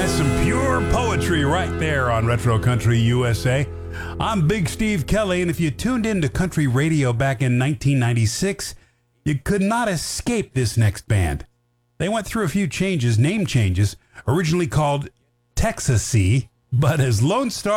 Some pure poetry right there on Retro Country USA. I'm Big Steve Kelly, and if you tuned into country radio back in 1996, you could not escape this next band. They went through a few changes, name changes, originally called Texasy, but as Lone Star